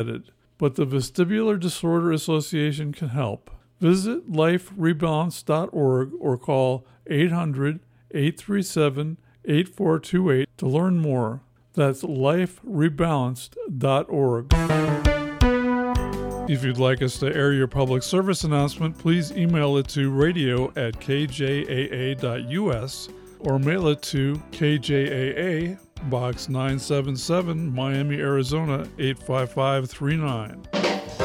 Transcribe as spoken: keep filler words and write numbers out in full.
but the Vestibular Disorder Association can help. Visit life rebalance dot org or call eight hundred, eight three seven, eight four two eight to learn more. That's life rebalanced dot org. If you'd like us to air your public service announcement, please email it to radio at k j a a dot u s or mail it to K J A A, Box nine seven seven, Miami, Arizona eight five five three nine.